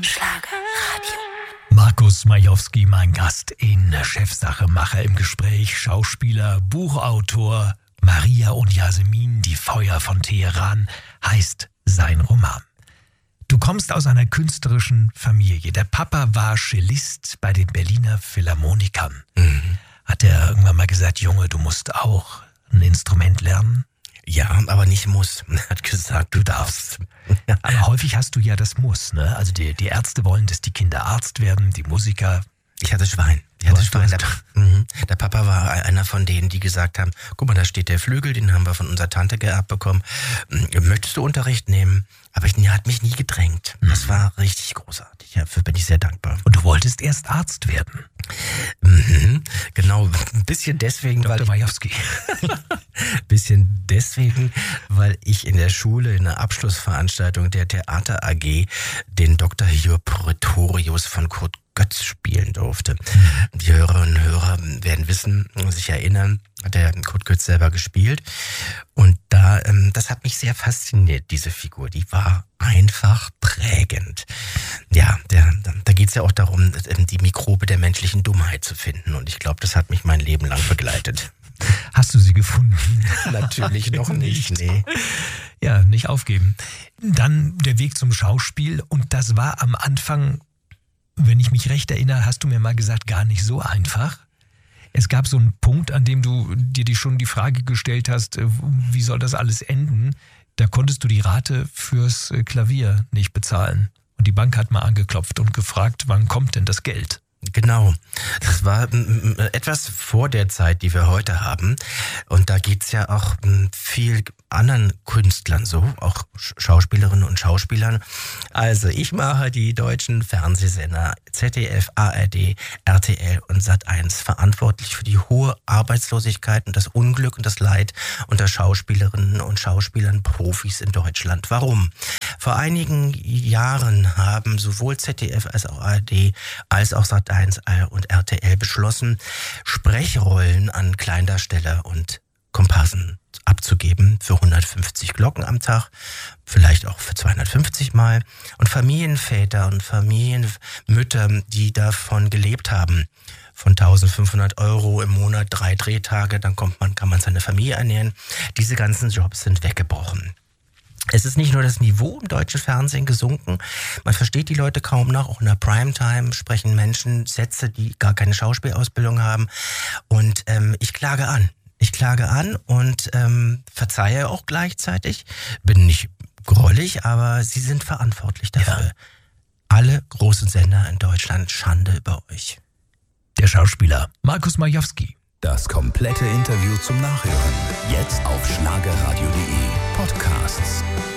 Schlagerradio. Markus Majowski, mein Gast in Chefsache Macher im Gespräch. Schauspieler, Buchautor. Maria und Jasmin, die Feuer von Teheran, heißt sein Roman. Du kommst aus einer künstlerischen Familie. Der Papa war Cellist bei den Berliner Philharmonikern. Hat er irgendwann mal gesagt, Junge, du musst auch ein Instrument lernen? Ja, aber nicht muss. Er hat gesagt, du darfst. Aber häufig hast du ja das Muss, ne? Also die Ärzte wollen, dass die Kinder Arzt werden, die Musiker. Ich hatte Schwein. Der Papa war einer von denen, die gesagt haben, guck mal, da steht der Flügel, den haben wir von unserer Tante geerbt bekommen. Möchtest du Unterricht nehmen? Aber er hat mich nie gedrängt. Das war richtig großartig. Dafür bin ich sehr dankbar. Und du wolltest erst Arzt werden? Genau, ein bisschen deswegen, Dr. Majowski. weil ich in der Schule in der Abschlussveranstaltung der Theater AG den Dr. Hiob Pretorius von Kurt Götz spielen durfte. Die Hörerinnen und Hörer werden wissen und sich erinnern, hat der Kurt Götz selber gespielt. Und das hat mich sehr fasziniert, diese Figur. Die war einfach prägend. Ja, da geht es ja auch darum, die Mikrobe der menschlichen Dummheit zu finden. Und ich glaube, das hat mich mein Leben lang begleitet. Hast du sie gefunden? Natürlich noch nicht, nee. Ja, nicht aufgeben. Dann der Weg zum Schauspiel. Und das war am Anfang, wenn ich mich recht erinnere, hast du mir mal gesagt, gar nicht so einfach. Es gab so einen Punkt, an dem du dir schon die Frage gestellt hast, wie soll das alles enden? Da konntest du die Rate fürs Klavier nicht bezahlen. Und die Bank hat mal angeklopft und gefragt, wann kommt denn das Geld? Genau, das war etwas vor der Zeit, die wir heute haben. Und da geht's ja auch viel anderen Künstlern so, auch Schauspielerinnen und Schauspielern. Also ich mache die deutschen Fernsehsender ZDF, ARD, RTL und Sat.1 verantwortlich für die hohe Arbeitslosigkeit und das Unglück und das Leid unter Schauspielerinnen und Schauspielern, Profis in Deutschland. Warum? Vor einigen Jahren haben sowohl ZDF als auch ARD als auch Sat.1 und RTL beschlossen, Sprechrollen an Kleindarsteller und Komparsen abzugeben für 150 Glocken am Tag, vielleicht auch für 250 Mal. Und Familienväter und Familienmütter, die davon gelebt haben, von 1.500 € im Monat, 3 Drehtage, dann kann man seine Familie ernähren. Diese ganzen Jobs sind weggebrochen. Es ist nicht nur das Niveau im deutschen Fernsehen gesunken, man versteht die Leute kaum noch, auch in der Primetime sprechen Menschen Sätze, die gar keine Schauspielausbildung haben. Und ich klage an und verzeihe auch gleichzeitig, bin nicht grollig, aber sie sind verantwortlich dafür. Ja. Alle großen Sender in Deutschland, Schande über euch. Der Schauspieler Markus Majowski. Das komplette Interview zum Nachhören. Jetzt auf schlagerradio.de Podcasts.